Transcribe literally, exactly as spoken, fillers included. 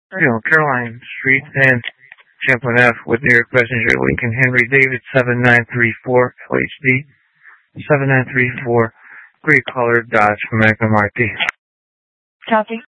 you know, Caroline Street and Champlin F with New York Passenger Lincoln Henry David seven nine three four L H D seven nine three four gray color Dodge Magnum R T. Copy.